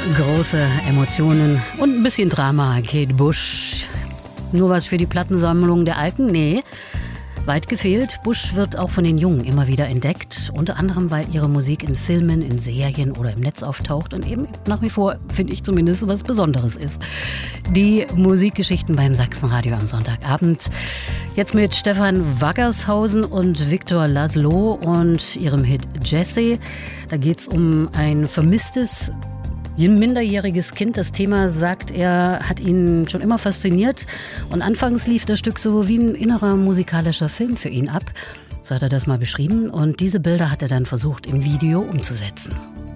Große Emotionen und ein bisschen Drama. Kate Bush. Nur was für die Plattensammlung der Alten? Nee. Weit gefehlt. Bush wird auch von den Jungen immer wieder entdeckt. Unter anderem, weil ihre Musik in Filmen, in Serien oder im Netz auftaucht und eben nach wie vor, finde ich zumindest, was Besonderes ist. Die Musikgeschichten beim Sachsenradio am Sonntagabend. Jetzt mit Stefan Waggershausen und Viktor Laszlo und ihrem Hit Jessie. Da geht es um ein vermisstes minderjähriges Kind. Das Thema, sagt er, hat ihn schon immer fasziniert. Und anfangs lief das Stück so wie ein innerer musikalischer Film für ihn ab. So hat er das mal beschrieben. Und diese Bilder hat er dann versucht, im Video umzusetzen.